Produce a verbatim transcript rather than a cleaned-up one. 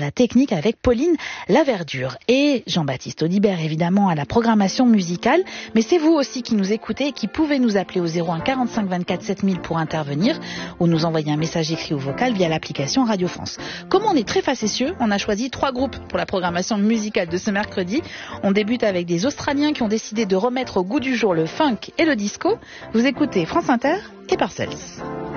la technique avec Pauline Laverdure. Et Jean-Baptiste Audibert, évidemment, à la programmation musicale. Mais c'est vous aussi qui nous écoutez et qui pouvez nous appeler au zéro un quarante-cinq vingt-quatre sept mille pour intervenir ou nous envoyer un message écrit ou vocal via l'application Radio France. Comme on est très facétieux, on a choisi trois groupes pour la programmation musicale de ce mercredi. On débute avec des Australiens qui ont décidé de remettre au goût du jour le funk et le disco. Vous écoutez France Inter et Parcels.